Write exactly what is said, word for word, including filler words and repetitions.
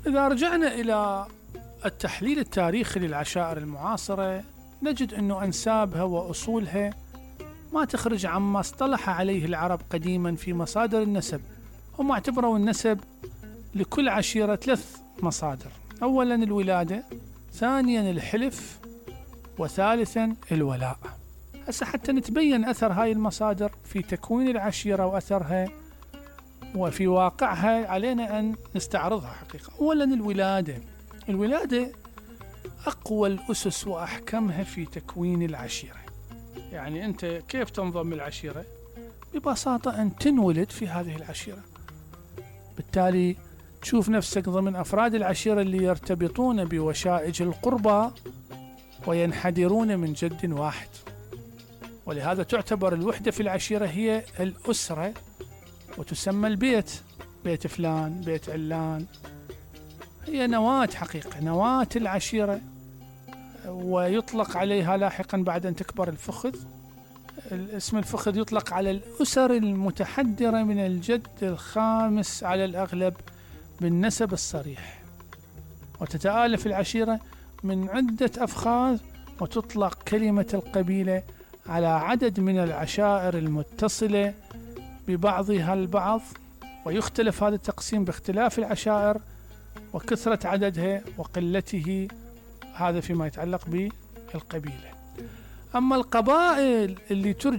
إذا رجعنا إلى التحليل التاريخي للعشائر المعاصرة نجد أن أنسابها وأصولها ما تخرج عما اصطلح عليه العرب قديما في مصادر النسب. هم اعتبروا النسب لكل عشيرة ثلاث مصادر: أولا الولادة، ثانيا الحلف، وثالثا الولاء. هسه حتى نتبين أثر هاي المصادر في تكوين العشيرة وأثرها وفي واقعها علينا أن نستعرضها حقيقة. أولا الولادة. الولادة أقوى الأسس وأحكمها في تكوين العشيرة. يعني أنت كيف تنضم العشيرة؟ ببساطة أن تنولد في هذه العشيرة، بالتالي تشوف نفسك ضمن أفراد العشيرة اللي يرتبطون بوشائج القربى وينحدرون من جد واحد. ولهذا تعتبر الوحدة في العشيرة هي الأسرة، وتسمى البيت، بيت فلان، بيت علان، هي نواة حقيقة، نواة العشيرة. ويطلق عليها لاحقا بعد أن تكبر الفخذ. الاسم الفخذ يطلق على الأسر المتحدرة من الجد الخامس على الأغلب بالنسب الصريح، وتتآلف العشيرة من عدة أفخاذ، وتطلق كلمة القبيلة على عدد من العشائر المتصلة ببعضها البعض. ويختلف هذا التقسيم باختلاف العشائر وكثرة عددها وقلته، هذا فيما يتعلق بالقبيلة. أما القبائل اللي ترجع